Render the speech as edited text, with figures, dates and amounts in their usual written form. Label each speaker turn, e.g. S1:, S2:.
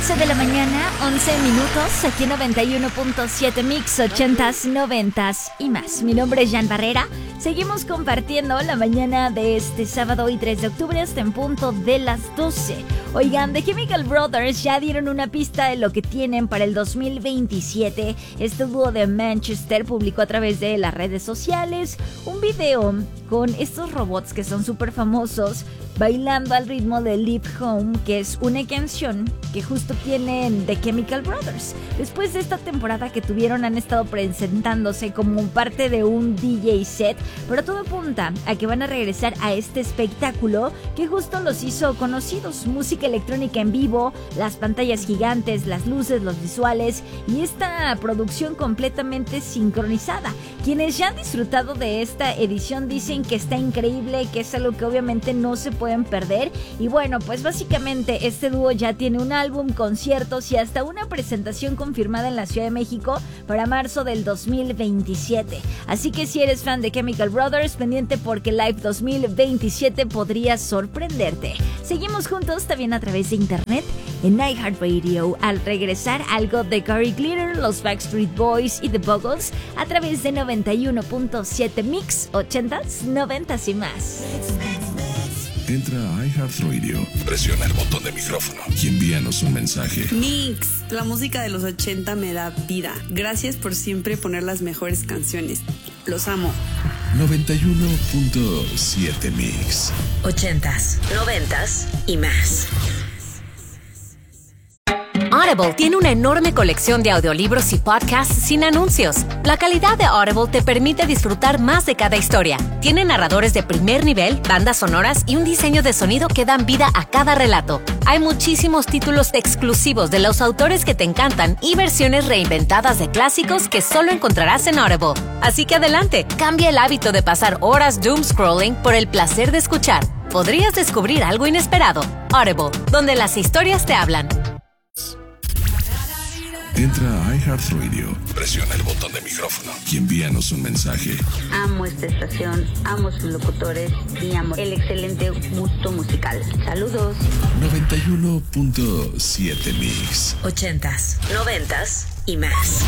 S1: 11 de la mañana, 11 minutos, aquí en 91.7 Mix, 80s, 90s y más. Mi nombre es Jan Barrera. Seguimos compartiendo la mañana de este sábado y 3 de octubre hasta en punto de las 12. Oigan, The Chemical Brothers ya dieron una pista de lo que tienen para el 2027. Este dúo de Manchester publicó a través de las redes sociales un video con estos robots que son súper famosos bailando al ritmo de Leave Home, que es una canción que justo tienen The Chemical Brothers. Después de esta temporada que tuvieron, han estado presentándose como parte de un DJ set, pero todo apunta a que van a regresar a este espectáculo que justo los hizo conocidos. Música electrónica en vivo, las pantallas gigantes, las luces, los visuales y esta producción completamente sincronizada. Quienes ya han disfrutado de esta edición dicen que está increíble, que es algo que obviamente no se pueden perder. Y bueno, pues básicamente este dúo ya tiene un álbum, conciertos y hasta una presentación confirmada en la Ciudad de México para marzo del 2027. Así que si eres fan de Chemical Brothers, pendiente porque Live 2027 podría sorprenderte. Seguimos juntos también a través de internet en iHeartRadio. Al regresar, algo de Gary Glitter, los Backstreet Boys y The Buggles a través de 91.7 Mix, 80s, 90s y más.
S2: Entra a iHeartRadio, presiona el botón de micrófono y envíanos un mensaje.
S3: Mix, la música de los 80 me da vida. Gracias por siempre poner las mejores canciones. Los amo.
S2: 91.7 Mix.
S4: 80s, 90s y más. Audible tiene una enorme colección de audiolibros y podcasts sin anuncios. La calidad de Audible te permite disfrutar más de cada historia. Tiene narradores de primer nivel, bandas sonoras y un diseño de sonido que dan vida a cada relato. Hay muchísimos títulos exclusivos de los autores que te encantan y versiones reinventadas de clásicos que solo encontrarás en Audible. Así que adelante, cambia el hábito de pasar horas doom scrolling por el placer de escuchar. Podrías descubrir algo inesperado. Audible, donde las historias te hablan.
S2: Entra a iHeartRadio, presiona el botón de micrófono y envíanos un mensaje.
S5: Amo esta estación, amo sus locutores y amo el excelente gusto musical. Saludos.
S2: 91.7 Mix.
S4: 80s, 90s y más.